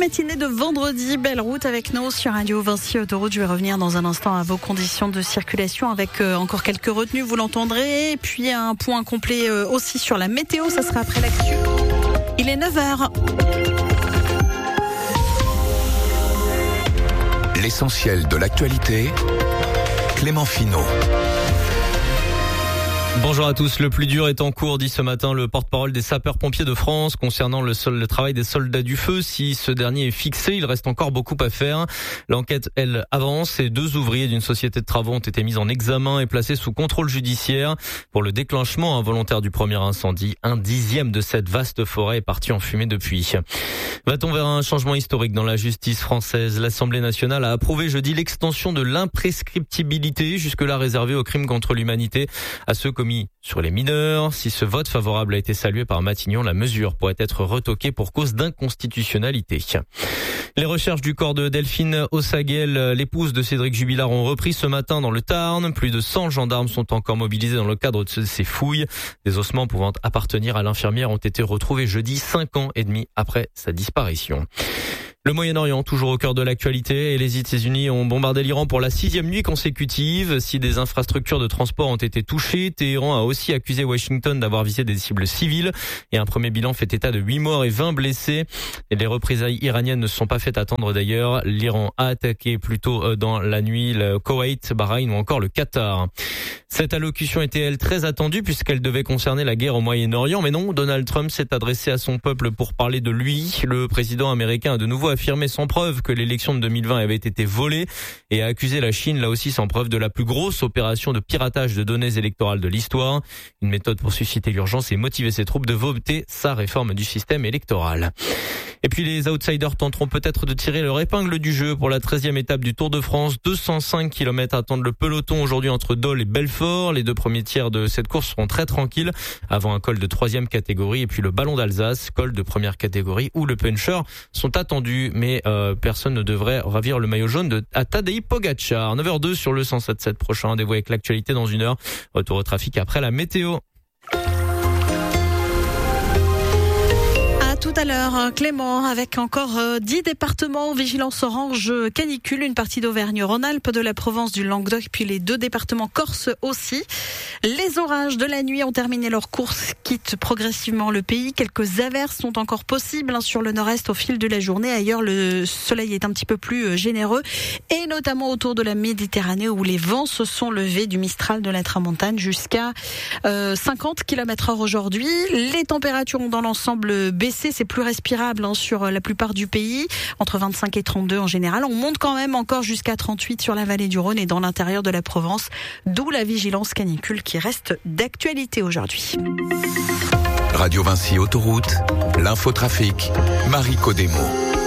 matinée de vendredi, belle route avec nous sur Radio Vinci Autoroute. Je vais revenir dans un instant à vos conditions de circulation avec encore quelques retenues, vous l'entendrez. Et puis un point complet aussi sur la météo, ça sera après l'actu. Il est 9h. L'essentiel de l'actualité, Clément Finot. Bonjour à tous. Le plus dur est en cours, dit ce matin le porte-parole des sapeurs-pompiers de France concernant le travail des soldats du feu. Si ce dernier est fixé, il reste encore beaucoup à faire. L'enquête, elle, avance et 2 ouvriers d'une société de travaux ont été mis en examen et placés sous contrôle judiciaire pour le déclenchement involontaire du premier incendie. 1/10 de cette vaste forêt est parti en fumée depuis. Va-t-on vers un changement historique dans la justice française? L'Assemblée nationale a approuvé jeudi l'extension de l'imprescriptibilité, jusque-là réservée aux crimes contre l'humanité, à ceux commis sur les mineurs. Si ce vote favorable a été salué par Matignon, la mesure pourrait être retoquée pour cause d'inconstitutionnalité. Les recherches du corps de Delphine Ossaguel, l'épouse de Cédric Jubilard, ont repris ce matin dans le Tarn. Plus de 100 gendarmes sont encore mobilisés dans le cadre de ces fouilles. Des ossements pouvant appartenir à l'infirmière ont été retrouvés jeudi, 5 ans et demi après sa disparition. Le Moyen-Orient, toujours au cœur de l'actualité, et les États-Unis ont bombardé l'Iran pour la 6e nuit consécutive. Si des infrastructures de transport ont été touchées, Téhéran a aussi accusé Washington d'avoir visé des cibles civiles. Et un premier bilan fait état de 8 morts et 20 blessés. Et les représailles iraniennes ne se sont pas fait attendre d'ailleurs. L'Iran a attaqué plus tôt dans la nuit le Koweït, Bahreïn ou encore le Qatar. Cette allocution était, elle, très attendue puisqu'elle devait concerner la guerre au Moyen-Orient. Mais non, Donald Trump s'est adressé à son peuple pour parler de lui. Le président américain a de nouveau affirmé sans preuve que l'élection de 2020 avait été volée et a accusé la Chine, là aussi sans preuve, de la plus grosse opération de piratage de données électorales de l'histoire. Une méthode pour susciter l'urgence et motiver ses troupes de voter sa réforme du système électoral. Et puis les outsiders tenteront peut-être de tirer leur épingle du jeu pour la 13e étape du Tour de France. 205 km attendent le peloton aujourd'hui entre Dole et Belfort. Les 2 premiers tiers de cette course seront très tranquilles avant un col de 3e catégorie et puis le Ballon d'Alsace, col de 1re catégorie où le puncher sont attendus. Mais personne ne devrait ravir le maillot jaune à Tadej Pogačar. 9h02 sur le 107.7 prochain. Rendez-vous avec l'actualité dans 1 heure. Retour au trafic après la météo. Tout à l'heure, Clément, avec encore 10 départements en vigilance orange canicule, une partie d'Auvergne-Rhône-Alpes, de la Provence, du Languedoc, puis les 2 départements corse aussi. Les orages de la nuit ont terminé leur course, quittent progressivement le pays. Quelques averses sont encore possibles sur le nord-est au fil de la journée. Ailleurs, le soleil est un petit peu plus généreux, et notamment autour de la Méditerranée où les vents se sont levés du Mistral, de la Tramontane jusqu'à 50 km/h aujourd'hui. Les températures ont dans l'ensemble baissé. C'est plus respirable sur la plupart du pays, entre 25 et 32 en général. On monte quand même encore jusqu'à 38 sur la vallée du Rhône et dans l'intérieur de la Provence, d'où la vigilance canicule qui reste d'actualité aujourd'hui. Radio Vinci Autoroute, l'infotrafic, Marie Codemo.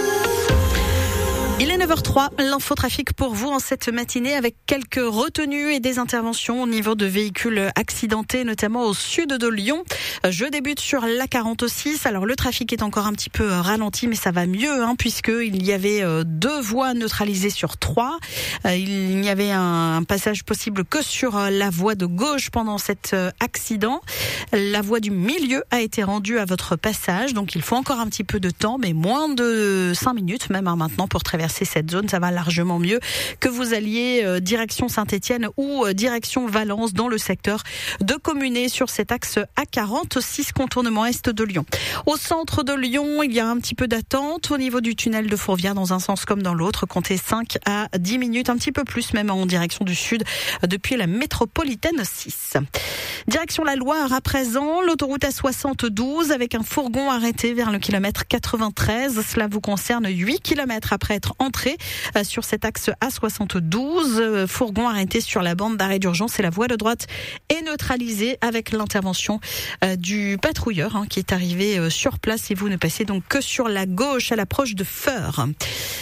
Il est 9h03, l'infotrafic pour vous en cette matinée avec quelques retenues et des interventions au niveau de véhicules accidentés, notamment au sud de Lyon. Je débute sur l'A46. Alors le trafic est encore un petit peu ralenti, mais ça va mieux puisqu'il y avait 2 voies neutralisées sur 3. Il n'y avait un passage possible que sur la voie de gauche pendant cet accident. La voie du milieu a été rendue à votre passage, donc il faut encore un petit peu de temps, mais moins de 5 minutes même maintenant pour traverser cette zone. Ça va largement mieux que vous alliez direction Saint-Étienne ou direction Valence dans le secteur de Communé sur cet axe A46 contournement est de Lyon. Au centre de Lyon, il y a un petit peu d'attente au niveau du tunnel de Fourvière dans un sens comme dans l'autre. Comptez 5 à 10 minutes, un petit peu plus même en direction du sud depuis la métropolitaine 6. Direction la Loire à présent, l'autoroute A72 avec un fourgon arrêté vers le kilomètre 93. Cela vous concerne 8 km après être entré sur cet axe A72. Fourgon arrêté sur la bande d'arrêt d'urgence et la voie de droite est neutralisée avec l'intervention du patrouilleur qui est arrivé sur place et vous ne passez donc que sur la gauche à l'approche de Feur.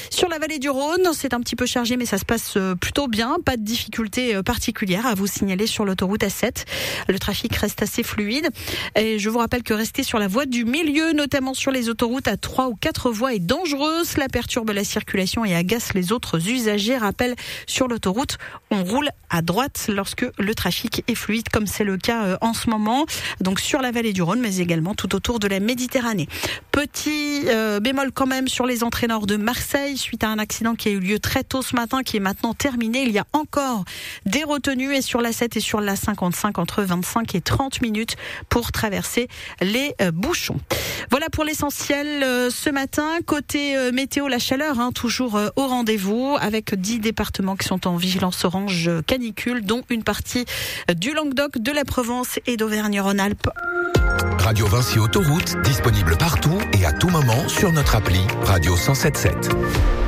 Sur la vallée du Rhône, c'est un petit peu chargé, mais ça se passe plutôt bien. Pas de difficultés particulières à vous signaler sur l'autoroute A7. Le trafic reste assez fluide. Et je vous rappelle que rester sur la voie du milieu, notamment sur les autoroutes à 3 ou 4 voies, est dangereux. Cela perturbe la circulation et agace les autres usagers. Rappel, sur l'autoroute, on roule à droite lorsque le trafic est fluide, comme c'est le cas en ce moment. Donc sur la vallée du Rhône, mais également tout autour de la Méditerranée. Petit bémol quand même sur les entrées nord de Marseille, suite à un accident qui a eu lieu très tôt ce matin, qui est maintenant terminé. Il y a encore des retenues et sur la 7 et sur la 55 entre 25 et 30 minutes pour traverser les bouchons. Voilà pour l'essentiel ce matin. Côté météo, la chaleur, toujours au rendez-vous, avec 10 départements qui sont en vigilance orange canicule, dont une partie du Languedoc, de la Provence et d'Auvergne-Rhône-Alpes. Radio Vinci Autoroute, disponible partout et à tout moment sur notre appli Radio 107.7.